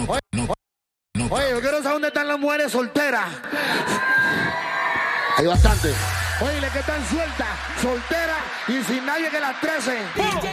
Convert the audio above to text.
Oye, yo quiero saber dónde están las mujeres solteras. Hay bastante. Oye, que están sueltas, solteras y sin nadie que las 13.